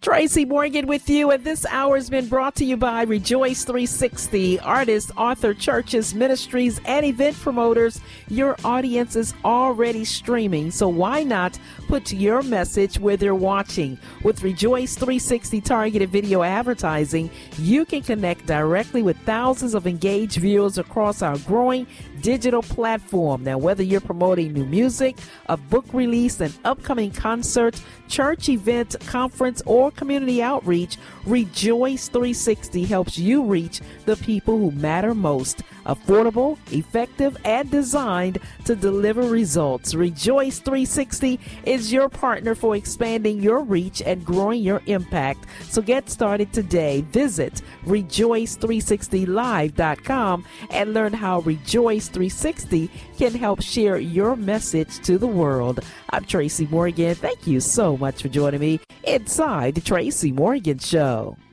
Tracy Morgan with you, and this hour has been brought to you by Rejoice 360, artists, author, churches, ministries, and event promoters. Your audience is already streaming, so why not put your message where they're watching? With Rejoice 360 targeted video advertising, you can connect directly with thousands of engaged viewers across our growing digital platform. Now, whether you're promoting new music, a book release, an upcoming concert, church event, conference, or community outreach, Rejoice 360 helps you reach the people who matter most. Affordable, effective, and designed to deliver results. Rejoice 360 is your partner for expanding your reach and growing your impact. So get started today. Visit rejoice360live.com and learn how Rejoice 360 can help share your message to the world. I'm Tracy Morgan. Thank you so much for joining me inside the Tracy Morgan Show.